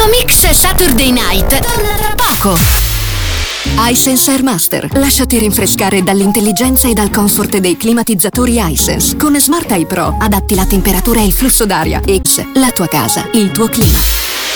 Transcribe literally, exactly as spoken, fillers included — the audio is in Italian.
Mix Saturday Night torna tra poco. iSense Air Master. Lasciati rinfrescare dall'intelligenza e dal comfort dei climatizzatori iSense. Con Smart Eye Pro adatti la temperatura e il flusso d'aria. X, la tua casa, il tuo clima.